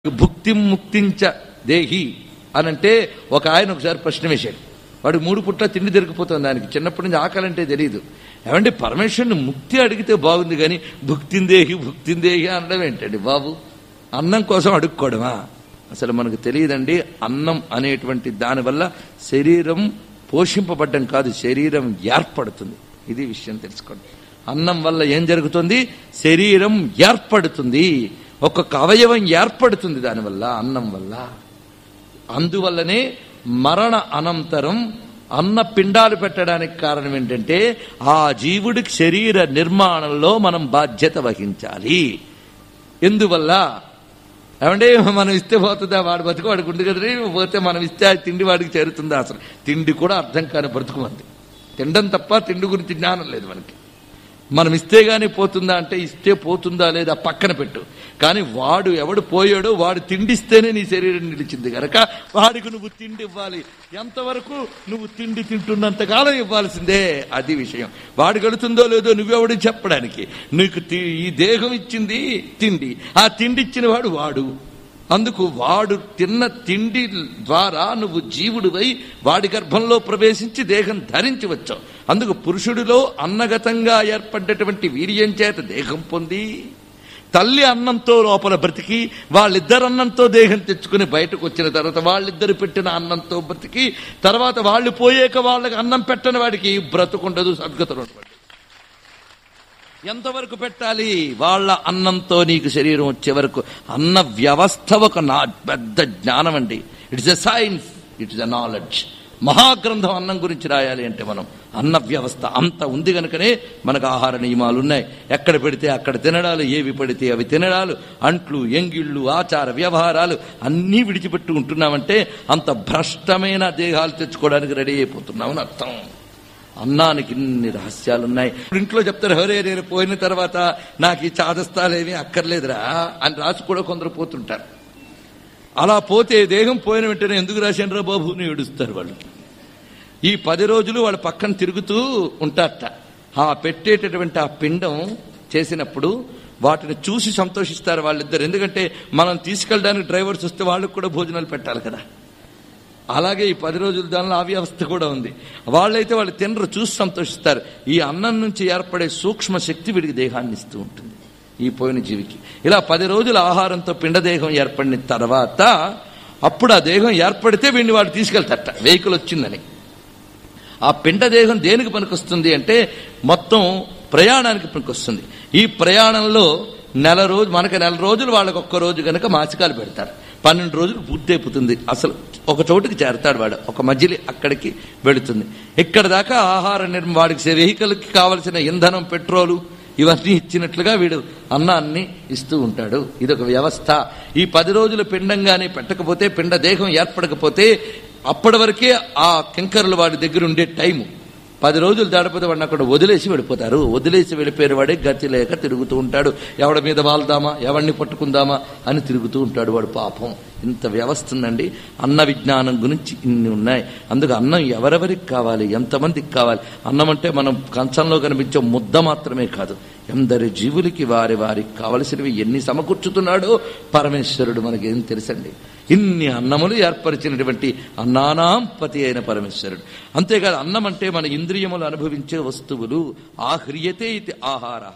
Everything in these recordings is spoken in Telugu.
భుక్తిం ముక్తించ దేహి అనంటే ఒక ఆయన ఒకసారి ప్రశ్న వేశాడు. వాడు 3 పుట్ల తిండి దొరికిపోతుంది. దానికి చిన్నప్పటి నుంచి ఆకలంటే తెలియదు. ఏమంటే పరమేశ్వరుని ముక్తి అడిగితే బాగుంది, కానీ భుక్తిందేహి అనడం ఏంటండి బాబు? అన్నం కోసం అడుక్కోవడమా? అసలు మనకు తెలియదండి. అన్నం అనేటువంటి దానివల్ల శరీరం పోషింపబడ్డం కాదు, శరీరం ఏర్పడుతుంది. ఇది విషయం తెలుసుకోండి. అన్నం వల్ల ఏం జరుగుతుంది? శరీరం ఏర్పడుతుంది. ఒక్కొక్క అవయవం ఏర్పడుతుంది దానివల్ల, అన్నం వల్ల. అందువల్లనే మరణ అనంతరం అన్న పిండాలు పెట్టడానికి కారణం ఏంటంటే ఆ జీవుడికి శరీర నిర్మాణంలో మనం బాధ్యత వహించాలి. ఎందువల్ల? ఏమంటే మనం ఇస్తే పోతుందా? వాడు బతుకు వాడికి ఉంది కదా, పోతే మనం ఇస్తే ఆ తిండి వాడికి చేరుతుందా? అసలు తిండి కూడా అర్థం కాని బ్రతుకు మంది. తినడం తప్ప తిండి గురించి జ్ఞానం లేదు మనకి. మనం ఇస్తే గానీ పోతుందా అంటే, ఇస్తే పోతుందా లేదా పక్కన పెట్టు, కానీ వాడు ఎవడు పోయాడో వాడు తిండిస్తేనే నీ శరీరం నిలిచింది కనుక వాడికి నువ్వు తిండి ఇవ్వాలి. ఎంతవరకు? నువ్వు తిండి తింటున్నంతకాలం ఇవ్వాల్సిందే. అది విషయం. వాడు గడుతుందో లేదో నువ్వెవడు చెప్పడానికి. నీకు ఈ దేహం ఇచ్చింది తిండి, ఆ తిండి ఇచ్చిన వాడు. అందుకు వాడు తిన్న తిండి ద్వారా నువ్వు జీవుడివై వాడి గర్భంలో ప్రవేశించి దేహం ధరించి వచ్చావు. అందుకు పురుషుడిలో అన్నగతంగా ఏర్పడ్డటువంటి వీర్యం చేత దేహం పొంది, తల్లి అన్నంతో లోపల బ్రతికి, వాళ్ళిద్దరు అన్నంతో దేహం తెచ్చుకుని బయటకు వచ్చిన తర్వాత వాళ్ళిద్దరు పెట్టిన అన్నంతో బ్రతికి, తర్వాత వాళ్ళు పోయాక వాళ్ళకి అన్నం పెట్టని వాడికి బ్రతుకుండదు, సద్గతులు ఉండదు. ఎంతవరకు పెట్టాలి? వాళ్ళ అన్నంతో నీకు శరీరం వచ్చే వరకు. అన్న వ్యవస్థ ఒక పెద్ద జ్ఞానం అండి. It's a science, it's a knowledge. మహాగ్రంథం అన్నం గురించి రాయాలి అంటే మనం అన్న వ్యవస్థ అంత ఉంది కనుకనే మనకు ఆహార నియమాలు ఉన్నాయి. ఎక్కడ పెడితే అక్కడ తినడాలు, ఏవి పడితే అవి తినడాలు, అంట్లు ఎంగిళ్ళు ఆచార వ్యవహారాలు అన్నీ విడిచిపెట్టు ఉంటున్నామంటే అంత భ్రష్టమైన దేహాలు తెచ్చుకోవడానికి రెడీ అయిపోతున్నామని అర్థం. అన్నానికి ఇన్ని రహస్యాలున్నాయి. ఇంట్లో చెప్తారు, హరే నేను పోయిన తర్వాత నాకు ఈ చాదస్తాలేమీ అక్కర్లేదురా అని రాసి కూడా కొందరు పోతుంటారు. అలా పోతే దేహం పోయిన వెంటనే ఎందుకు రాశానురా బాబు అని ఏడుస్తారు వాళ్ళు. ఈ 10 రోజులు వాళ్ళ పక్కన తిరుగుతూ ఉంటారట. ఆ పెట్టేటటువంటి ఆ పిండం చేసినప్పుడు వాటిని చూసి సంతోషిస్తారు వాళ్ళిద్దరు. ఎందుకంటే మనం తీసుకెళ్ళడానికి డ్రైవర్స్ వస్తే వాళ్ళకు కూడా భోజనాలు పెట్టాలి కదా. అలాగే ఈ 10 రోజుల దానిలో ఆ వ్యవస్థ కూడా ఉంది. వాళ్ళైతే వాళ్ళు తినరు, చూసి సంతోషిస్తారు. ఈ అన్నం నుంచి ఏర్పడే సూక్ష్మ శక్తి వీడికి దేహాన్ని ఇస్తూ ఉంటుంది, ఈ పోయిన జీవికి. ఇలా 10 రోజుల ఆహారంతో పిండదేహం ఏర్పడిన తర్వాత అప్పుడు ఆ దేహం ఏర్పడితే వీడిని వాడు తీసుకెళ్తారట, వెహికల్ వచ్చిందని. ఆ పిండదేహం దేనికి పనికొస్తుంది అంటే మొత్తం ప్రయాణానికి పనికొస్తుంది. ఈ ప్రయాణంలో మనకి 1 రోజులు, వాళ్ళకి 1 రోజు కనుక మాసికాలు పెడతారు. 12 రోజులు పూర్తి అయిపోతుంది. అసలు ఒక చోటుకి చేరతాడు వాడు, ఒక మజిలీ అక్కడికి వెళుతుంది. ఇక్కడ దాకా ఆహార వాడికి వెహికల్కి కావలసిన ఇంధనం, పెట్రోలు ఇవన్నీ ఇచ్చినట్లుగా వీడు అన్నాన్ని ఇస్తూ ఉంటాడు. ఇదొక వ్యవస్థ. ఈ 10 రోజులు పిండంగానే పెట్టకపోతే, పిండ దేహం ఏర్పడకపోతే అప్పటి వరకే ఆ కింకరులు వాడి దగ్గర ఉండే టైము. 10 రోజులు దాడిపోతే వాడిని అక్కడ వదిలేసి వెళ్ళిపోతారు. వదిలేసి వెళ్ళిపోయిన వాడే గతి లేక తిరుగుతూ ఉంటాడు. ఎవడి మీద వాళ్దామా, ఎవడిని పట్టుకుందామా అని తిరుగుతూ ఉంటాడు వాడు. పాపం. ఇంత వ్యవస్థ ఉందండి. అన్న విజ్ఞానం గురించి ఇన్ని ఉన్నాయి. అందుకు అన్నం ఎవరెవరికి కావాలి, ఎంతమందికి కావాలి? అన్నం అంటే మనం కంచంలో కనిపించే ముద్ద మాత్రమే కాదు, ఎందరి జీవులకి వారికి కావలసినవి ఎన్ని సమకూర్చుతున్నాడో పరమేశ్వరుడు మనకేం తెలుసండి. ఇన్ని అన్నములు ఏర్పరిచినటువంటి అన్నానాం పతి అయిన పరమేశ్వరుడు. అంతేకాదు, అన్నం అంటే మన ఇంద్రియములు అనుభవించే వస్తువులు. ఆహ్రియతే ఇది ఆహారః.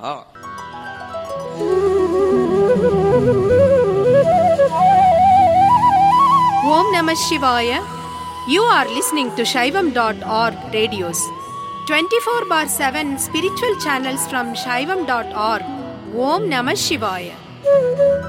ఓం నమః శివాయ. You are listening to Shaivam.org radios. 24/7 spiritual channels from Shaivam.org. Om Namah Shivaya.